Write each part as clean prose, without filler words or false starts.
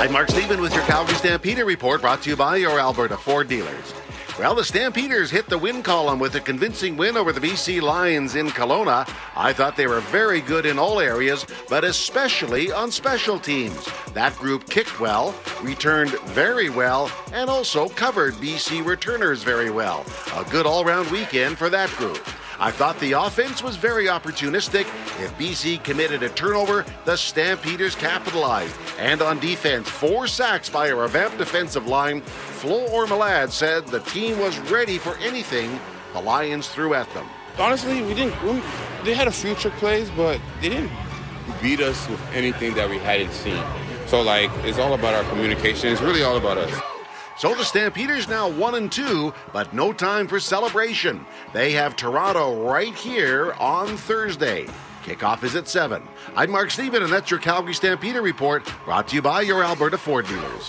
I'm Mark Stephen with your Calgary Stampeder report, brought to you by your Alberta Ford dealers. Well, the Stampeders hit the win column with a convincing win over the BC Lions in Kelowna. I thought they were very good in all areas, but especially on special teams. That group kicked well, returned very well, and also covered BC returners very well. A good all-round weekend for that group. I thought the offense was very opportunistic. If BC committed a turnover, the Stampeders capitalized. And on defense, 4 sacks by a revamped defensive line. Flo Ormelad said the team was ready for anything the Lions threw at them. Honestly, they had a few trick plays, but they didn't beat us with anything that we hadn't seen. So, it's all about our communication. It's really all about us. So the Stampeders now 1-2, but no time for celebration. They have Toronto right here on Thursday. Kickoff is at 7. I'm Mark Stephen, and that's your Calgary Stampeder report, brought to you by your Alberta Ford dealers.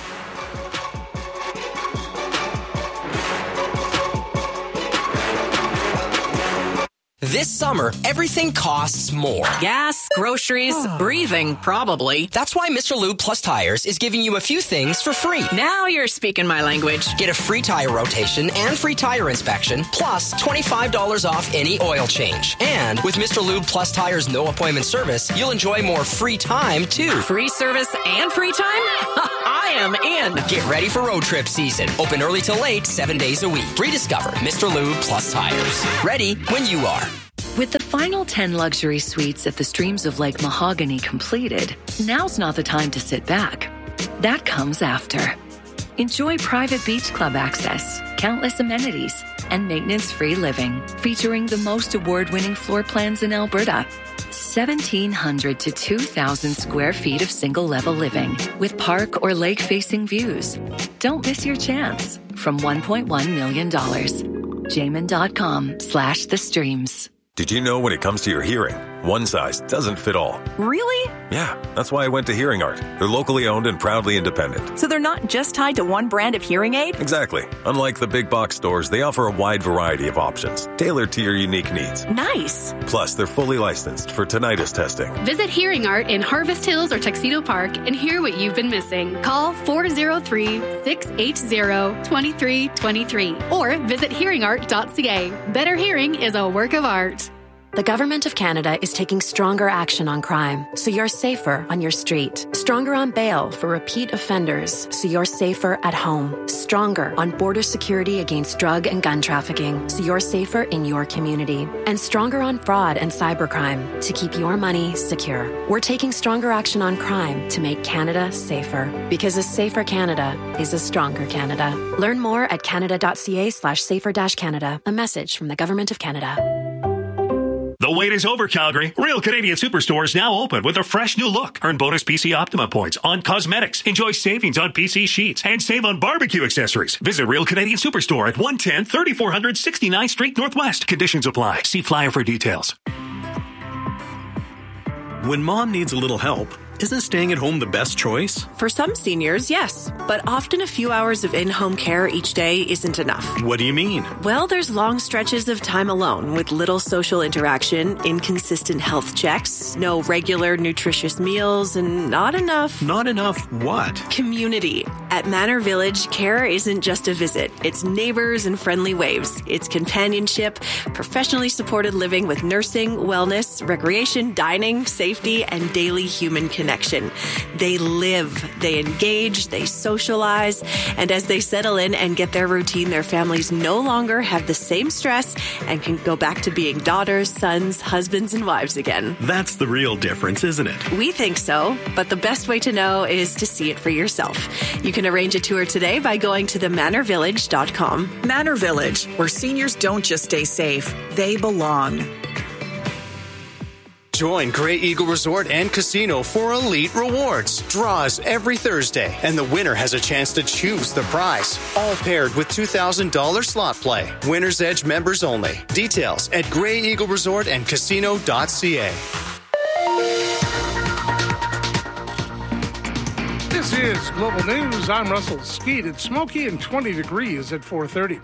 This summer, everything costs more. Gas, groceries, breathing, probably. That's why Mr. Lube Plus Tires is giving you a few things for free. Now you're speaking my language. Get a free tire rotation and free tire inspection, plus $25 off any oil change. And with Mr. Lube Plus Tires no appointment service, you'll enjoy more free time, too. Free service and free time? I am in. Get ready for road trip season. Open early till late, 7 days a week. Rediscover Mr. Lube Plus Tires. Ready when you are. With the final 10 luxury suites at the Streams of Lake Mahogany completed, now's not the time to sit back. That comes after. Enjoy private beach club access, countless amenities, and maintenance-free living, featuring the most award-winning floor plans in Alberta. 1,700 to 2,000 square feet of single-level living with park or lake-facing views. Don't miss your chance. From $1.1 million. Jamin.com/thestreams. Did you know when it comes to your hearing, one size doesn't fit all? Really? Yeah, that's why I went to Hearing Art. They're locally owned and proudly independent. So they're not just tied to one brand of hearing aid? Exactly. Unlike the big box stores, they offer a wide variety of options, tailored to your unique needs. Nice. Plus, they're fully licensed for tinnitus testing. Visit Hearing Art in Harvest Hills or Tuxedo Park and hear what you've been missing. Call 403-680-2323 or visit hearingart.ca. Better hearing is a work of art. The Government of Canada is taking stronger action on crime, so you're safer on your street. Stronger on bail for repeat offenders, so you're safer at home. Stronger on border security against drug and gun trafficking, so you're safer in your community. And stronger on fraud and cybercrime, to keep your money secure. We're taking stronger action on crime to make Canada safer. Because a safer Canada is a stronger Canada. Learn more at canada.ca/safer-Canada. A message from the Government of Canada. The wait is over, Calgary. Real Canadian Superstore is now open with a fresh new look. Earn bonus PC Optima points on cosmetics. Enjoy savings on PC sheets and save on barbecue accessories. Visit Real Canadian Superstore at 110 3400 69th Street Northwest. Conditions apply. See flyer for details. When mom needs a little help, isn't staying at home the best choice? For some seniors, yes. But often a few hours of in-home care each day isn't enough. What do you mean? Well, there's long stretches of time alone with little social interaction, inconsistent health checks, no regular nutritious meals, and not enough... Not enough what? Community. At Manor Village, care isn't just a visit. It's neighbors and friendly waves. It's companionship, professionally supported living with nursing, wellness, recreation, dining, safety, and daily human connection. They live, they engage, they socialize, and as they settle in and get their routine, their families no longer have the same stress and can go back to being daughters, sons, husbands, and wives again. That's the real difference, isn't it? We think so, but the best way to know is to see it for yourself. You can arrange a tour today by going to themanorvillage.com. Manor Village, where seniors don't just stay safe, they belong. Join Grey Eagle Resort and Casino for Elite Rewards. Draws every Thursday, and the winner has a chance to choose the prize. All paired with $2,000 slot play. Winner's Edge members only. Details at GreyEagleResortAndCasino.ca. This is Global News. I'm Russell Skeet. It's smoky and 20 degrees at 4:30.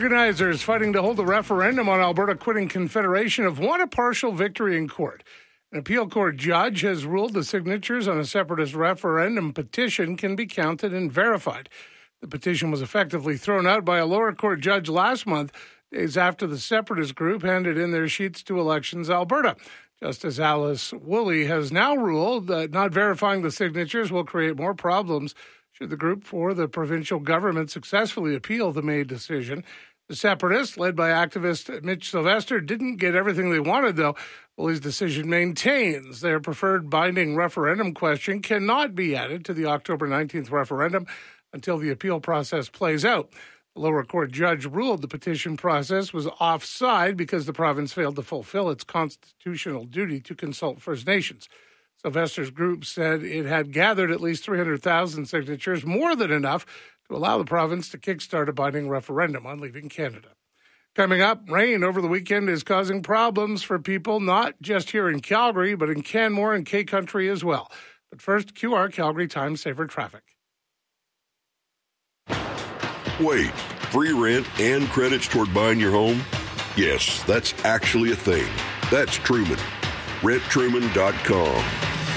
Organizers fighting to hold the referendum on Alberta quitting Confederation have won a partial victory in court. An appeal court judge has ruled the signatures on a separatist referendum petition can be counted and verified. The petition was effectively thrown out by a lower court judge last month, days after the separatist group handed in their sheets to Elections Alberta. Justice Alice Woolley has now ruled that not verifying the signatures will create more problems should the group for the provincial government successfully appeal the May decision. The separatists, led by activist Mitch Sylvester, didn't get everything they wanted, though. Woolley's decision maintains their preferred binding referendum question cannot be added to the October 19th referendum until the appeal process plays out. The lower court judge ruled the petition process was offside because the province failed to fulfill its constitutional duty to consult First Nations. Sylvester's group said it had gathered at least 300,000 signatures, more than enough to allow the province to kickstart a binding referendum on leaving Canada. Coming up, rain over the weekend is causing problems for people not just here in Calgary, but in Canmore and K-Country as well. But first, QR Calgary Time Saver Traffic. Wait, free rent and credits toward buying your home? Yes, that's actually a thing. That's Truman. RentTruman.com.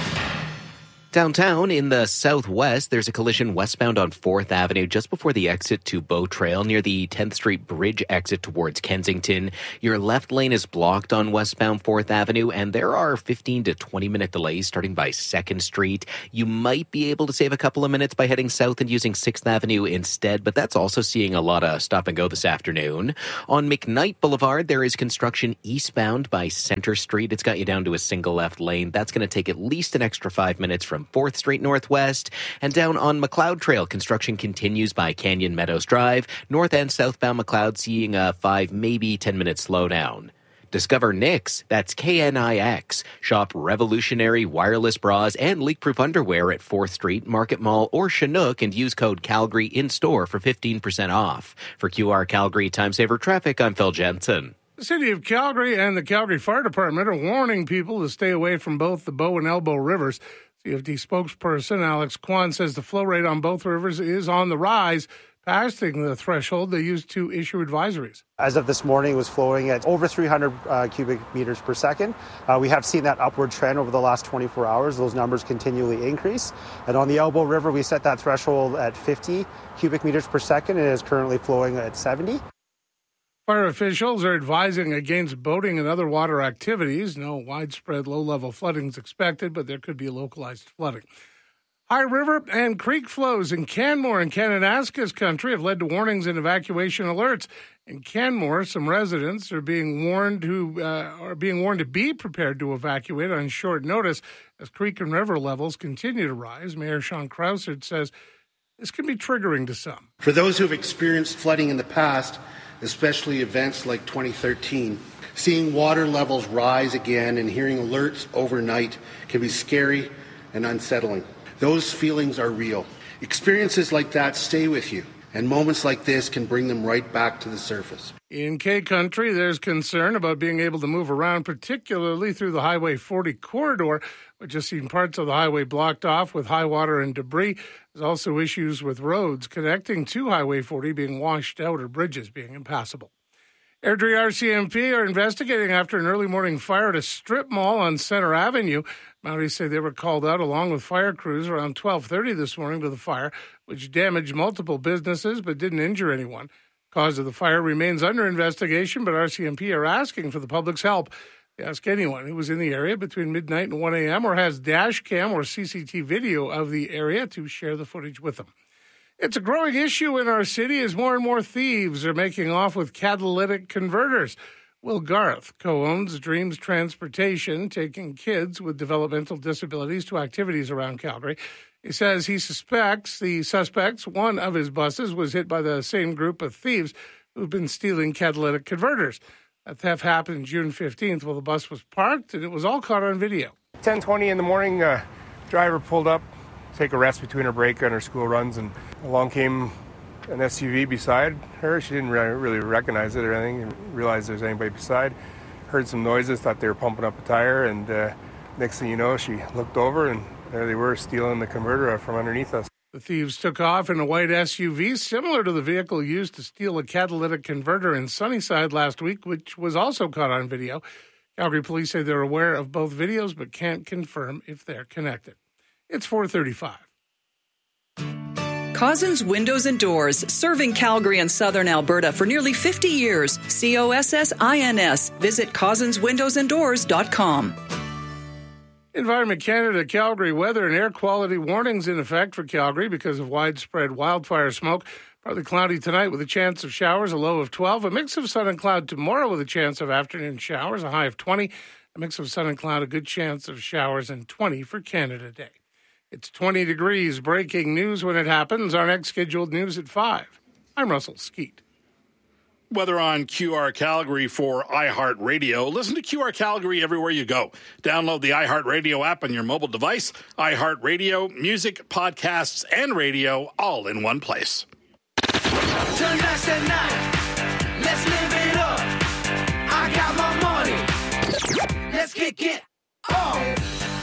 Downtown in the southwest, there's a collision westbound on 4th Avenue just before the exit to Bow Trail near the 10th Street Bridge exit towards Kensington. Your left lane is blocked on westbound 4th Avenue, and there are 15 to 20-minute delays starting by 2nd Street. You might be able to save a couple of minutes by heading south and using 6th Avenue instead, but that's also seeing a lot of stop and go this afternoon. On McKnight Boulevard, there is construction eastbound by Center Street. It's got you down to a single left lane. That's going to take at least an extra 5 minutes from 4th Street Northwest. And down on McLeod Trail, construction continues by Canyon Meadows Drive. North and southbound McLeod seeing a 5, maybe 10-minute slowdown. Discover Knix, that's Knix. Shop revolutionary wireless bras and leak-proof underwear at 4th Street, Market Mall, or Chinook and use code Calgary in-store for 15% off. For QR Calgary Time Saver Traffic, I'm Phil Jensen. The City of Calgary and the Calgary Fire Department are warning people to stay away from both the Bow and Elbow rivers. CFD spokesperson Alex Kwan says the flow rate on both rivers is on the rise, passing the threshold they used to issue advisories. As of this morning, it was flowing at over 300 cubic meters per second. We have seen that upward trend over the last 24 hours. Those numbers continually increase. And on the Elbow River, we set that threshold at 50 cubic meters per second, and it is currently flowing at 70. Fire officials are advising against boating and other water activities. No widespread low-level flooding is expected, but there could be localized flooding. High river and creek flows in Canmore and Kananaskis country have led to warnings and evacuation alerts. In Canmore, some residents are being warned to be prepared to evacuate on short notice as creek and river levels continue to rise. Mayor Sean Krausert says this can be triggering to some. For those who have experienced flooding in the past, especially events like 2013, seeing water levels rise again and hearing alerts overnight can be scary and unsettling. Those feelings are real. Experiences like that stay with you, and moments like this can bring them right back to the surface. In K-Country, there's concern about being able to move around, particularly through the Highway 40 corridor, which has seen parts of the highway blocked off with high water and debris. There's also issues with roads connecting to Highway 40 being washed out or bridges being impassable. Airdrie RCMP are investigating after an early morning fire at a strip mall on Center Avenue. Mounties say they were called out along with fire crews around 12:30 this morning to the fire, which damaged multiple businesses but didn't injure anyone. Cause of the fire remains under investigation, but RCMP are asking for the public's help. They ask anyone who was in the area between midnight and 1 a.m. or has dash cam or CCTV video of the area to share the footage with them. It's a growing issue in our city as more and more thieves are making off with catalytic converters. Will Garth co-owns Dreams Transportation, taking kids with developmental disabilities to activities around Calgary. He says he suspects one of his buses was hit by the same group of thieves who've been stealing catalytic converters. That theft happened June 15th while the bus was parked, and it was all caught on video. 10:20 in the morning, driver pulled up, take a rest between her break and her school runs, and along came an SUV beside her. She didn't really recognize it or anything, and realize there's anybody beside. Heard some noises, thought they were pumping up a tire, and next thing you know, she looked over, and there they were stealing the converter from underneath us. The thieves took off in a white SUV similar to the vehicle used to steal a catalytic converter in Sunnyside last week, which was also caught on video. Calgary police say they're aware of both videos but can't confirm if they're connected. It's 4:35. Cozzens Windows and Doors, serving Calgary and southern Alberta for nearly 50 years. COSSINS. Visit CozzensWindowsandDoors.com. Environment Canada Calgary weather and air quality warnings in effect for Calgary because of widespread wildfire smoke. Partly cloudy tonight with a chance of showers, a low of 12. A mix of sun and cloud tomorrow with a chance of afternoon showers, a high of 20. A mix of sun and cloud, a good chance of showers, and 20 for Canada Day. It's 20 degrees. Breaking news when it happens. Our next scheduled news at 5. I'm Russell Skeet. Weather on QR Calgary for iHeartRadio. Listen to QR Calgary everywhere you go. Download the iHeartRadio app on your mobile device. iHeartRadio, music, podcasts, and radio all in one place. Tonight's the night. Let's live it up. I got my money. Let's kick it off.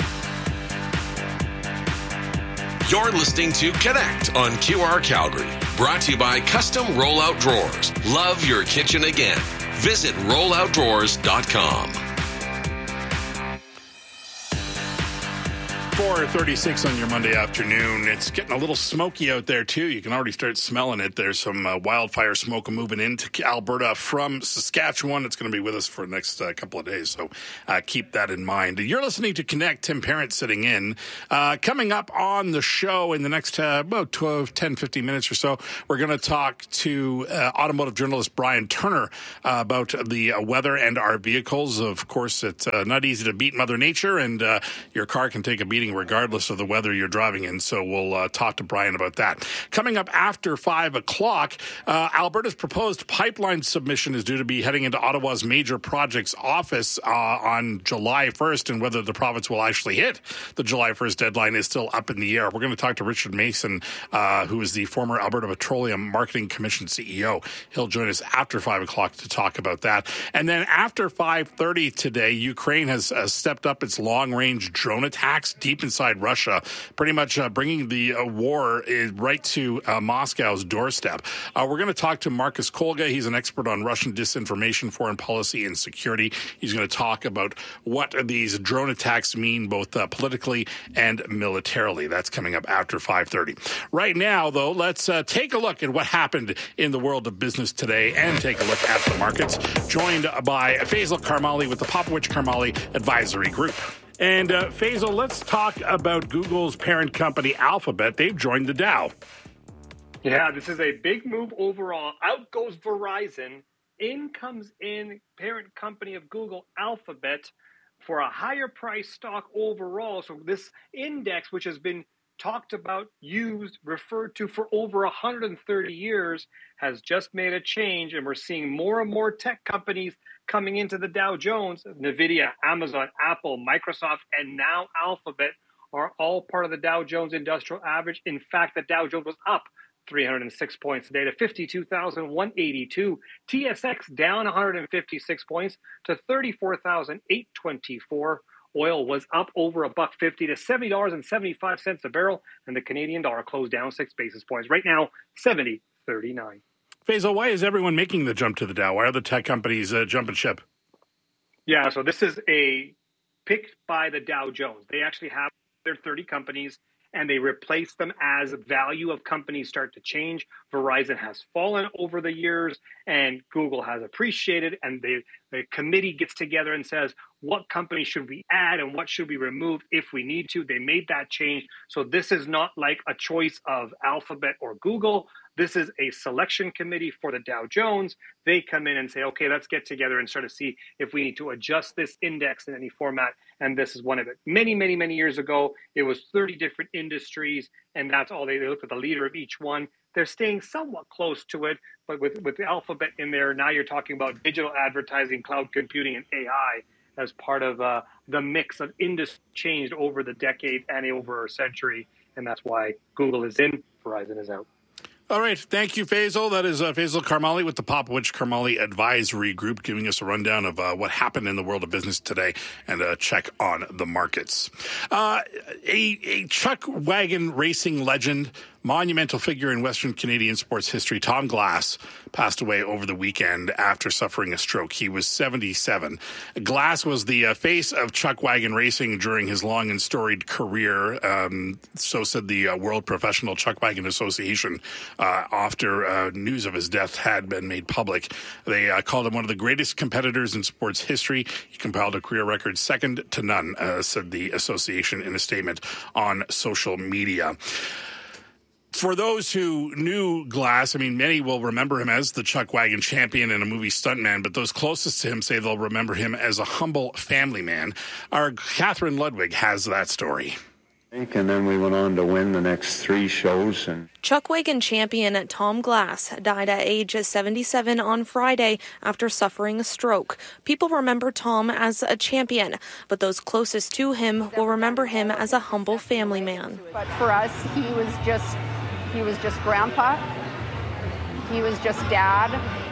You're listening to Connect on QR Calgary. Brought to you by Custom Rollout Drawers. Love your kitchen again. Visit rolloutdrawers.com. 4:36 on your Monday afternoon. It's getting a little smoky out there, too. You can already start smelling it. There's some wildfire smoke moving into Alberta from Saskatchewan. It's going to be with us for the next couple of days, so keep that in mind. You're listening to Connect. Tim Parent sitting in. Coming up on the show in the next about 10, 15 minutes or so, we're going to talk to automotive journalist Brian Turner about the weather and our vehicles. Of course, it's not easy to beat Mother Nature, and your car can take a beating regardless of the weather you're driving in. So we'll talk to Brian about that. Coming up after 5 o'clock, Alberta's proposed pipeline submission is due to be heading into Ottawa's major projects office on July 1st, and whether the province will actually hit the July 1st deadline is still up in the air. We're going to talk to Richard Mason, who is the former Alberta Petroleum Marketing Commission CEO. He'll join us after 5 o'clock to talk about that. And then after 5:30 today, Ukraine has stepped up its long-range drone attacks deep inside Russia, pretty much bringing the war right to Moscow's doorstep. We're going to talk to Marcus Kolga. He's an expert on Russian disinformation, foreign policy, and security. He's going to talk about what these drone attacks mean, both politically and militarily. That's coming up after 5:30. Right now, though, let's take a look at what happened in the world of business today and take a look at the markets. Joined by Faisal Karmali with the Popowich Karmali Advisory Group. And Faisal, let's talk about Google's parent company, Alphabet. They've joined the Dow. Yeah, this is a big move overall. Out goes Verizon. In comes in parent company of Google, Alphabet, for a higher price stock overall. So this index, which has been talked about, used, referred to for over 130 years, has just made a change, and we're seeing more and more tech companies coming into the Dow Jones. NVIDIA, Amazon, Apple, Microsoft, and now Alphabet are all part of the Dow Jones Industrial Average. In fact, the Dow Jones was up 306 points today to 52,182. TSX down 156 points to 34,824. Oil was up over $1.50 to $70.75 a barrel, and the Canadian dollar closed down 6 basis points. Right now, 70.39. Faisal, why is everyone making the jump to the Dow? Why are the tech companies jumping ship? Yeah, so this is a pick by the Dow Jones. They actually have their 30 companies, and they replace them as value of companies start to change. Verizon has fallen over the years, and Google has appreciated, and the committee gets together and says, what company should we add and what should we remove if we need to? They made that change. So this is not like a choice of Alphabet or Google. This is a selection committee for the Dow Jones. They come in and say, okay, let's get together and start to see if we need to adjust this index in any format. And this is one of it. Many, many, many years ago, it was 30 different industries, and that's all they looked at the leader of each one. They're staying somewhat close to it, but with the Alphabet in there, now you're talking about digital advertising, cloud computing, and AI as part of the mix of industry changed over the decade and over a century. And that's why Google is in, Verizon is out. All right. Thank you, Faisal. That is Faisal Karmali with the Popowich Karmali Advisory Group, giving us a rundown of what happened in the world of business today and a check on the markets. A chuck wagon racing legend, monumental figure in Western Canadian sports history, Tom Glass, passed away over the weekend after suffering a stroke. He was 77. Glass was the face of chuck wagon racing during his long and storied career. So said the World Professional Chuck Wagon Association after news of his death had been made public. They called him one of the greatest competitors in sports history. He compiled a career record second to none, said the association in a statement on social media. For those who knew Glass, I mean, many will remember him as the Chuck Wagon champion and a movie stuntman, but those closest to him say they'll remember him as a humble family man. Our Catherine Ludwig has that story. And then we went on to win the next 3 shows. And Chuck Wagon champion Tom Glass died at age 77 on Friday after suffering a stroke. People remember Tom as a champion, but those closest to him will remember him as a humble family man. But for us, he was just grandpa. He was just dad.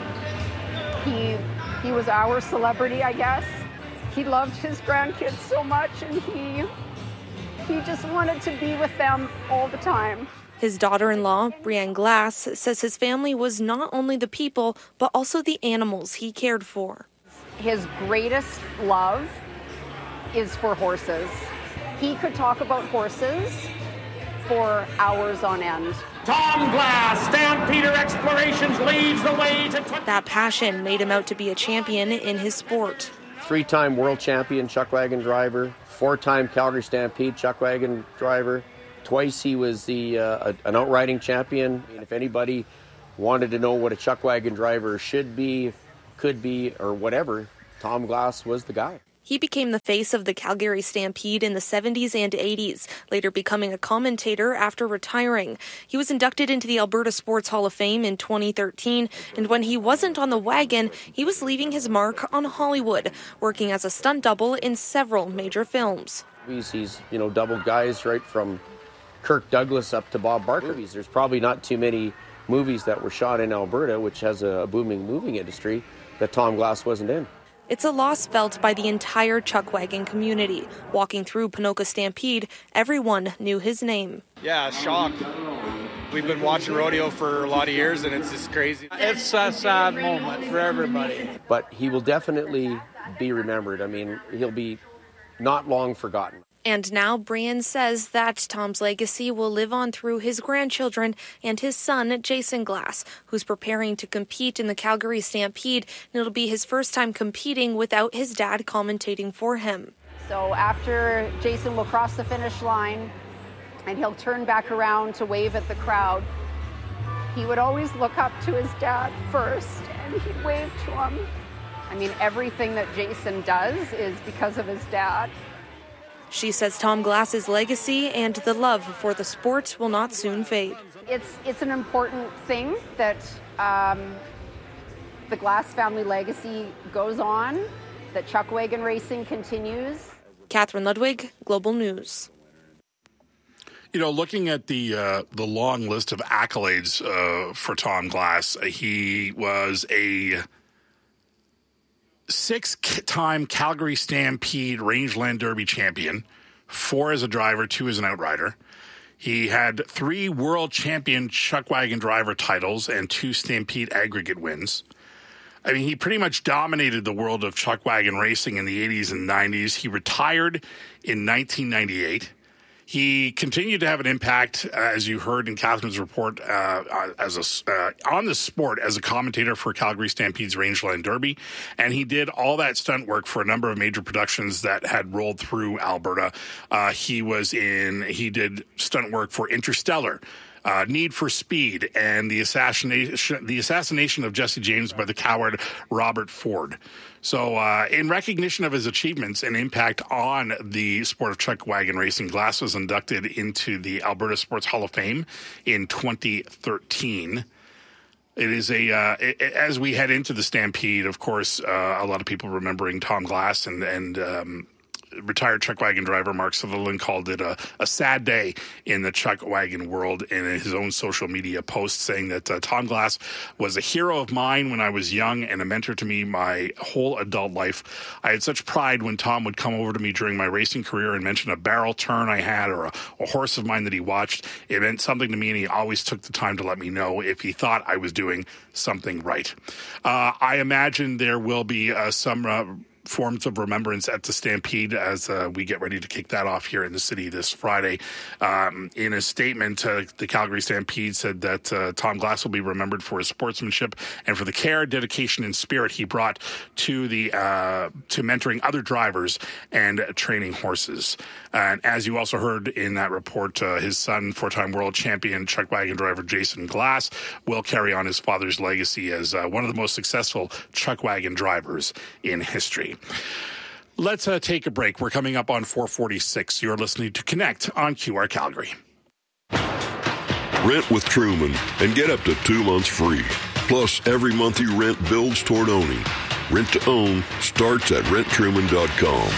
He was our celebrity, I guess. He loved his grandkids so much, and he just wanted to be with them all the time. His daughter-in-law, Brienne Glass, says his family was not only the people, but also the animals he cared for. His greatest love is for horses. He could talk about horses for hours on end. Tom Glass, Stampeder Explorations leads the way to... That passion made him out to be a champion in his sport. 3-time world champion chuck wagon driver, 4-time Calgary Stampede chuck wagon driver. Twice he was an outriding champion. I mean, if anybody wanted to know what a chuck wagon driver should be, could be, or whatever, Tom Glass was the guy. He became the face of the Calgary Stampede in the 70s and 80s, later becoming a commentator after retiring. He was inducted into the Alberta Sports Hall of Fame in 2013, and when he wasn't on the wagon, he was leaving his mark on Hollywood, working as a stunt double in several major films. He's doubled guys right from Kirk Douglas up to Bob Barker. There's probably not too many movies that were shot in Alberta, which has a booming movie industry, that Tom Glass wasn't in. It's a loss felt by the entire chuck wagon community. Walking through Ponoka Stampede, everyone knew his name. Yeah, shock. We've been watching rodeo for a lot of years, and it's just crazy. It's a sad moment for everybody. But he will definitely be remembered. I mean, he'll be not long forgotten. And now Brian says that Tom's legacy will live on through his grandchildren and his son, Jason Glass, who's preparing to compete in the Calgary Stampede, and it'll be his first time competing without his dad commentating for him. So after Jason will cross the finish line and he'll turn back around to wave at the crowd, he would always look up to his dad first and he'd wave to him. I mean, everything that Jason does is because of his dad. She says Tom Glass's legacy and the love for the sport will not soon fade. It's an important thing that the Glass family legacy goes on, that chuck wagon racing continues. Catherine Ludwig, Global News. Looking at the long list of accolades for Tom Glass, he was a 6-time Calgary Stampede Rangeland Derby champion, 4 as a driver, 2 as an outrider. He had 3 world champion chuck wagon driver titles and 2 Stampede aggregate wins. I mean, he pretty much dominated the world of chuck wagon racing in the 80s and 90s. He retired in 1998. He continued to have an impact, as you heard in Catherine's report, on the sport as a commentator for Calgary Stampede's Rangeland Derby. And he did all that stunt work for a number of major productions that had rolled through Alberta. He did stunt work for Interstellar, Need for Speed, and the assassination of Jesse James by the coward Robert Ford. So in recognition of his achievements and impact on the sport of chuck wagon racing, Glass was inducted into the Alberta Sports Hall of Fame in 2013. It is as we head into the Stampede, of course, a lot of people remembering Tom Glass and retired chuck wagon driver Mark Sutherland called it a sad day in the chuck wagon world in his own social media post, saying that Tom Glass was a hero of mine when I was young and a mentor to me my whole adult life. I had such pride when Tom would come over to me during my racing career and mention a barrel turn I had or a horse of mine that he watched. It meant something to me, and he always took the time to let me know if he thought I was doing something right. I imagine there will be some forms of remembrance at the Stampede as we get ready to kick that off here in the city this Friday. In a statement, the Calgary Stampede said that Tom Glass will be remembered for his sportsmanship and for the care, dedication, and spirit he brought to to mentoring other drivers and training horses. And as you also heard in that report, his son, four-time world champion chuck wagon driver Jason Glass, will carry on his father's legacy as one of the most successful chuck wagon drivers in history. Let's take a break. We're coming up on 4:46. You're listening to Connect on QR Calgary. Rent with Truman and get up to 2 months free. Plus, every month you rent builds toward owning. Rent to own starts at renttruman.com.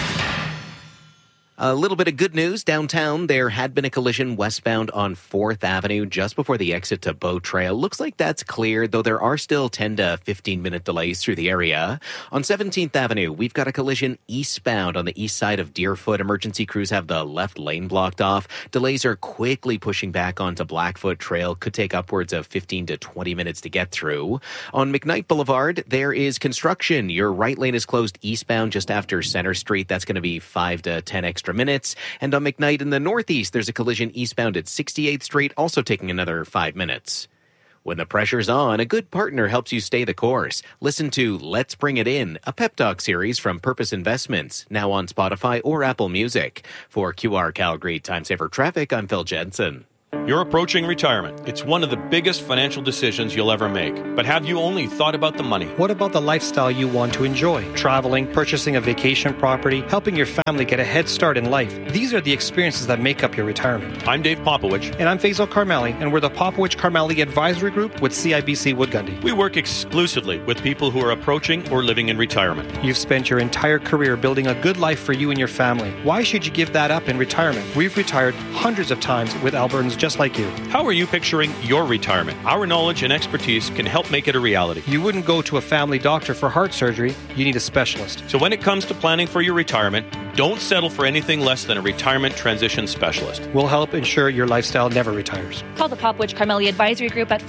A little bit of good news. Downtown, there had been a collision westbound on 4th Avenue just before the exit to Bow Trail. Looks like that's clear, though there are still 10 to 15-minute delays through the area. On 17th Avenue, we've got a collision eastbound on the east side of Deerfoot. Emergency crews have the left lane blocked off. Delays are quickly pushing back onto Blackfoot Trail. Could take upwards of 15 to 20 minutes to get through. On McKnight Boulevard, there is construction. Your right lane is closed eastbound just after Center Street. That's going to be 5 to 10 extra minutes. And on McKnight in the northeast, there's a collision eastbound at 68th Street, also taking another 5 minutes. When the pressure's on, a good partner helps you stay the course. Listen to Let's Bring It In, a pep talk series from Purpose Investments, now on Spotify or Apple Music. For QR Calgary Time Saver Traffic, I'm Phil Jensen. You're approaching retirement. It's one of the biggest financial decisions you'll ever make. But have you only thought about the money? What about the lifestyle you want to enjoy? Traveling, purchasing a vacation property, helping your family get a head start in life. These are the experiences that make up your retirement. I'm Dave Popowich. And I'm Faisal Karmali, and we're the Popowich Karmali Advisory Group with CIBC Wood Gundy. We work exclusively with people who are approaching or living in retirement. You've spent your entire career building a good life for you and your family. Why should you give that up in retirement? We've retired hundreds of times with Albertans just like you. How are you picturing your retirement? Our knowledge and expertise can help make it a reality. You wouldn't go to a family doctor for heart surgery. You need a specialist. So when it comes to planning for your retirement, don't settle for anything less than a retirement transition specialist. We'll help ensure your lifestyle never retires. Call the Popowich Karmali Advisory Group at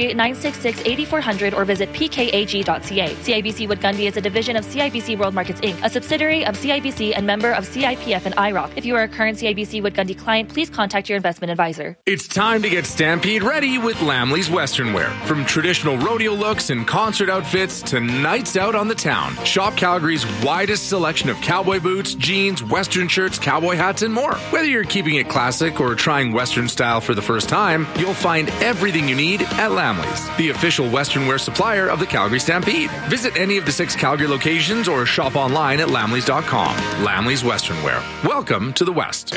403-966-8400 or visit pkag.ca. CIBC Wood Gundy is a division of CIBC World Markets Inc., a subsidiary of CIBC and member of CIPF and IROC. If you are a current CIBC Wood Gundy client, please contact your investment advisor. It's time to get Stampede ready with Lamley's Western Wear. From traditional rodeo looks and concert outfits to nights out on the town. Shop Calgary's widest selection of cowboy boots, jeans, Western shirts, cowboy hats, and more. Whether you're keeping it classic or trying Western style for the first time, you'll find everything you need at Lamley's, the official Western wear supplier of the Calgary Stampede. Visit any of the 6 Calgary locations or shop online at lamleys.com. Lamley's Western Wear. Welcome to the West.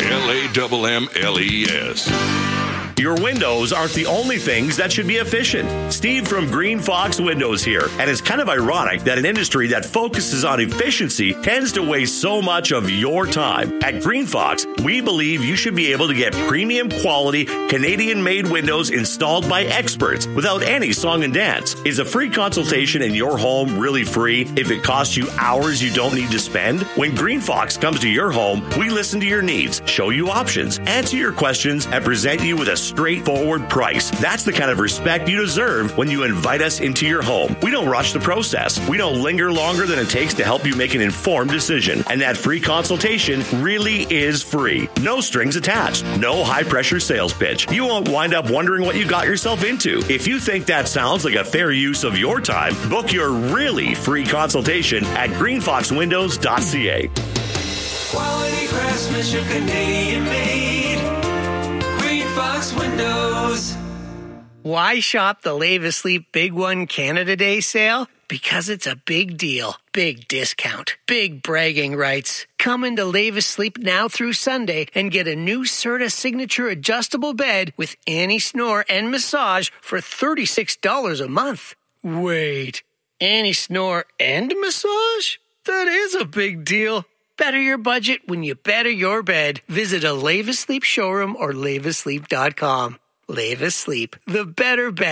LAMMLES. Your windows aren't the only things that should be efficient. Steve from Green Fox Windows here. And it's kind of ironic that an industry that focuses on efficiency tends to waste so much of your time. At Green Fox, we believe you should be able to get premium quality Canadian-made windows installed by experts without any song and dance. Is a free consultation in your home really free if it costs you hours you don't need to spend? When Green Fox comes to your home, we listen to your needs, show you options, answer your questions, and present you with a straightforward price. That's the kind of respect you deserve when you invite us into your home. We don't rush the process. We don't linger longer than it takes to help you make an informed decision. And that free consultation really is free. No strings attached. No high-pressure sales pitch. You won't wind up wondering what you got yourself into. If you think that sounds like a fair use of your time, book your really free consultation at greenfoxwindows.ca. Quality craftsmanship, Canadian made. Fox Windows. Why shop the Lave Asleep Big One Canada Day sale? Because it's a big deal, big discount, big bragging rights. Come into Lave Asleep now through Sunday and get a new Serta Signature adjustable bed with anti-snore and massage for $36 a month. Wait, anti-snore and massage? That is a big deal. Better your budget when you better your bed. Visit a Levis Sleep showroom or levisleep.com. Levis Sleep, the better bed.